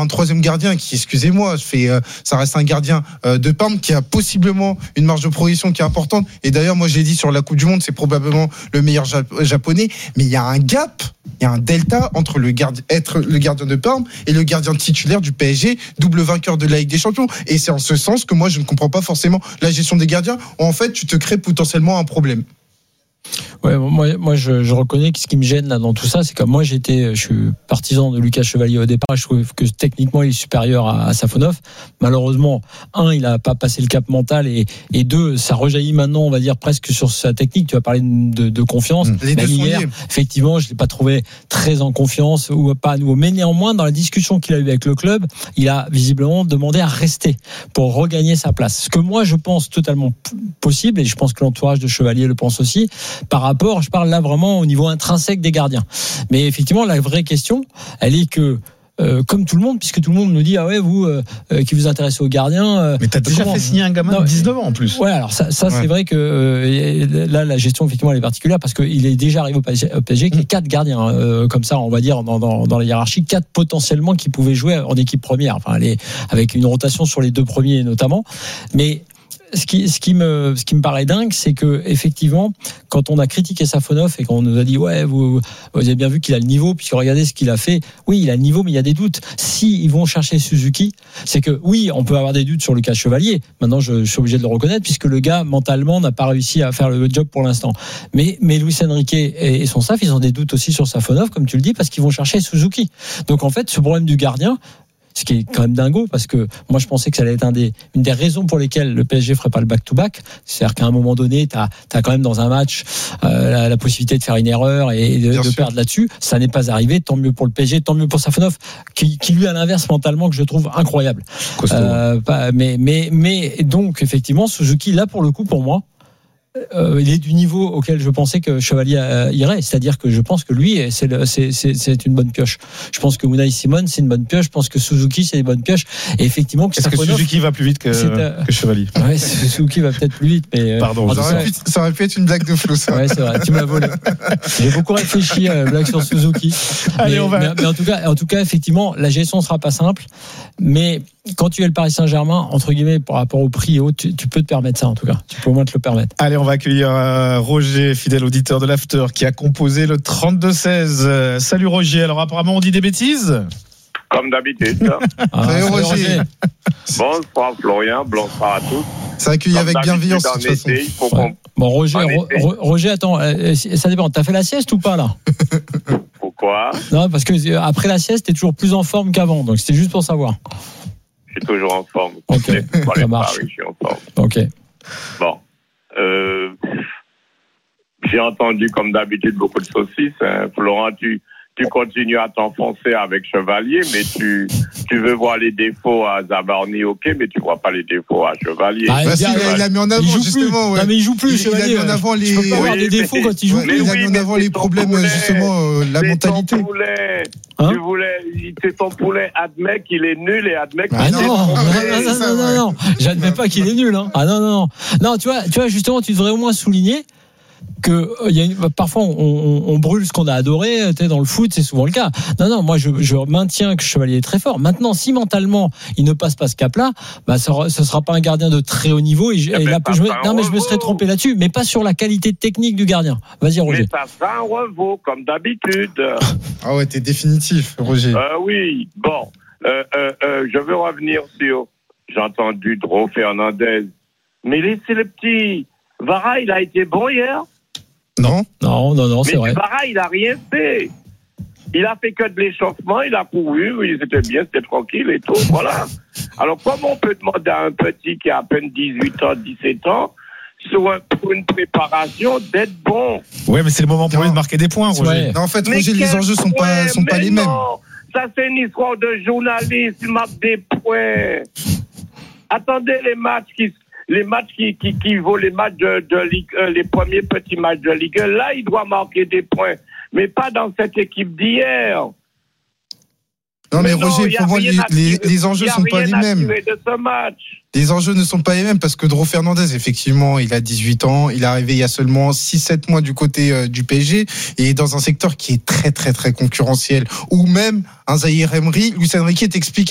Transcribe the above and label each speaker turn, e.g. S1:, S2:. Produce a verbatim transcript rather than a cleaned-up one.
S1: un troisième gardien qui, excusez-moi, fait, euh, ça reste un gardien euh, de Parme qui a possiblement une marge de progression qui est importante. Et d'ailleurs, moi, j'ai dit sur la Coupe du Monde, c'est probablement le meilleur Jap- japonais. Mais il y a un gap, il y a un delta entre le gardien, être le gardien de Parme et le gardien titulaire du P S G, double vainqueur de la Ligue des Champions. Et c'est en ce sens que moi, je ne comprends pas forcément la gestion des gardiens. En fait, tu te crées potentiellement un problème.
S2: Ouais, moi, moi je, je reconnais que ce qui me gêne là dans tout ça, c'est que moi j'étais, je suis partisan de Lucas Chevalier au départ. Je trouve que techniquement il est supérieur à, à Safonov. Malheureusement, un, il a pas passé le cap mental et, et deux, ça rejaillit maintenant, on va dire presque sur sa technique. Tu vas parler de, de confiance. Mmh.
S1: Les deux sont
S2: hier,
S1: liés.
S2: effectivement, je l'ai pas trouvé très en confiance ou pas à nouveau. Mais néanmoins, dans la discussion qu'il a eue avec le club, il a visiblement demandé à rester pour regagner sa place. Ce que moi je pense totalement possible, et je pense que l'entourage de Chevalier le pense aussi. Par rapport, je parle là vraiment au niveau intrinsèque des gardiens. Mais effectivement, la vraie question, elle est que, euh, comme tout le monde, puisque tout le monde nous dit, ah ouais, vous, euh, qui vous intéressez aux gardiens. Euh,
S3: mais t'as déjà comment... fait signer un gamin non, de dix-neuf ans en plus.
S2: Ouais, alors ça, ça ouais. c'est vrai que euh, là, la gestion, effectivement, elle est particulière parce qu'il est déjà arrivé au P S G, au P S G qu'il y a quatre gardiens, euh, comme ça, on va dire, dans, dans, dans la hiérarchie, quatre potentiellement qui pouvaient jouer en équipe première, enfin, les, avec une rotation sur les deux premiers notamment. Mais Ce qui, ce qui me, ce qui me paraît dingue, c'est que effectivement, quand on a critiqué Safonov et qu'on nous a dit ouais, vous, vous avez bien vu qu'il a le niveau, puis regardez ce qu'il a fait. Oui, il a le niveau, mais il y a des doutes. Si ils vont chercher Suzuki, c'est que oui, on peut avoir des doutes sur Lucas Chevalier. Maintenant, je, je suis obligé de le reconnaître puisque le gars mentalement n'a pas réussi à faire le job pour l'instant. Mais, mais Luis Enrique et, et son staff, ils ont des doutes aussi sur Safonov, comme tu le dis, parce qu'ils vont chercher Suzuki. Donc en fait, ce problème du gardien, ce qui est quand même dingo, parce que moi je pensais que ça allait être un des, une des raisons pour lesquelles le P S G ferait pas le back-to-back. C'est-à-dire qu'à un moment donné, tu as quand même dans un match euh, la, la possibilité de faire une erreur et de, de perdre là-dessus. Ça n'est pas arrivé. Tant mieux pour le P S G, tant mieux pour Safonov, qui, qui lui à l'inverse mentalement que je trouve incroyable. Euh, pas, mais, mais, mais donc effectivement, Suzuki là pour le coup pour moi. Euh, il est du niveau auquel je pensais que Chevalier euh, irait, c'est-à-dire que je pense que lui c'est, le, c'est, c'est, c'est une bonne pioche. Je pense que Unai Simon c'est une bonne pioche, je pense que Suzuki c'est une bonne pioche et effectivement que
S3: est-ce que Suzuki va plus vite que, euh... que Chevalier?
S2: Ouais, Suzuki va peut-être plus vite, mais
S3: pardon,
S1: ça aurait, pu, ça aurait pu être une blague de flou ça.
S2: Ouais, c'est vrai, tu me l'as volé. J'ai beaucoup réfléchi à la blague sur Suzuki.
S3: Allez,
S2: mais,
S3: on va...
S2: mais, mais en tout cas, en tout cas, effectivement, la gestion sera pas simple, mais quand tu es le Paris Saint-Germain, entre guillemets, par rapport au prix et autres, tu, tu peux te permettre ça en tout cas. Tu peux au moins te le permettre.
S3: Allez, on va accueillir euh, Roger, fidèle auditeur de l'After, qui a composé le trente-deux seize. Euh, salut Roger. Alors apparemment, on dit des bêtises ?
S4: Comme d'habitude.
S1: Ah, salut Roger. Roger.
S4: Bonsoir Florian, bonsoir à tous.
S1: C'est accueilli avec bienveillance. De toute façon.
S4: Été, il faut qu'on...
S2: ouais. Bon Roger, Ro- Ro- Roger, attends, euh, ça dépend. T'as fait la sieste ou pas là ?
S4: Pourquoi ?
S2: Non, parce que euh, après la sieste, t'es toujours plus en forme qu'avant. Donc c'était juste pour savoir.
S4: Je suis toujours en forme.
S2: Ok, ça marche.
S4: Paris, je suis en forme.
S2: Ok.
S4: Bon, euh, j'ai entendu comme d'habitude beaucoup de saucisses. Hein. Florent, tu tu continues à t'enfoncer avec Chevalier, mais tu tu veux voir les défauts à Zabarni, ok, mais tu vois pas les défauts à Chevalier.
S1: Ah, bah si, il a mis en avant justement. Ouais.
S2: Non mais il joue plus.
S1: Il, il a mis en avant les.
S2: Tu peux pas avoir oui, des défauts quand il joue
S1: ouais,
S2: plus.
S1: Il a
S2: oui,
S1: mis en avant les problèmes
S4: poulet,
S1: justement, euh, la mentalité.
S4: Hein tu voulais, c'est ton poulet, admet qu'il est nul et admet qu'il
S2: ah
S4: est
S2: non, non, non, non, non, non, non, j'admets pas qu'il est nul. Hein. Ah non, non, non, non, tu vois, tu vois, justement, tu devrais au moins souligner que euh, y a une, parfois on, on, on brûle ce qu'on a adoré. Tu sais, dans le foot, c'est souvent le cas. Non, non, moi je, je maintiens que Chevalier est très fort. Maintenant, si mentalement il ne passe pas ce cap-là, bah ça, ça sera pas un gardien de très haut niveau. Et, et là, je me, non, mais je me serais trompé là-dessus, mais pas sur la qualité technique du gardien. Vas-y, Roger.
S4: Mais ça sera un revaux comme d'habitude.
S1: Ah ouais, t'es définitif, Roger.
S4: Euh, oui, bon, euh, euh, euh, je veux revenir sur. J'ai entendu Dro Fernandez, mais laissez le petit Vara, il a été bon hier.
S1: Non,
S2: non, non, non, c'est
S4: mais
S2: vrai.
S4: Vara, il a rien fait. Il a fait que de l'échauffement, il a couru, oui, c'était bien, c'était tranquille et tout, voilà. Alors, comment on peut demander à un petit qui a à peine dix-huit ans, dix-sept ans, sur un, pour une préparation, d'être bon?
S3: Ouais, mais c'est le moment pour lui de marquer des points, Roger. Ouais.
S1: Non, en fait, Roger, les enjeux sont pas, sont pas les mêmes.
S4: Non, ça c'est une histoire de journaliste, il marque des points. Attendez les matchs qui les matchs qui, qui, qui vaut les matchs de, de Ligue un, les premiers petits matchs de Ligue un, là, il doit marquer des points. Mais pas dans cette équipe d'hier.
S1: Non, mais, mais Roger, il faut voir, les, les, les enjeux ne sont pas les mêmes.
S4: De ce match.
S1: Les enjeux ne sont pas les mêmes parce que Dro Fernandez, effectivement, il a dix-huit ans, il est arrivé il y a seulement six sept mois du côté euh, du P S G et est dans un secteur qui est très, très, très concurrentiel. Ou même un Zahir Emery, Luis Enrique t'explique